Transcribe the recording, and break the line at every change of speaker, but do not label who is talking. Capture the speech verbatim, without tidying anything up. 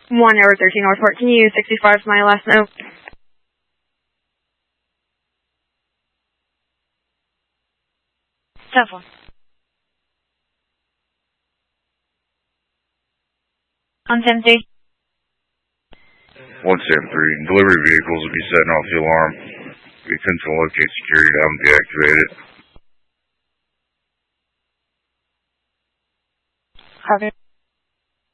one hour thirteen Northport. Can you use sixty-five for my last note? Telephone. On ten three.
one seven three. Delivery vehicles will be setting off the alarm. We attempt to locate security to have them deactivated.
Copy.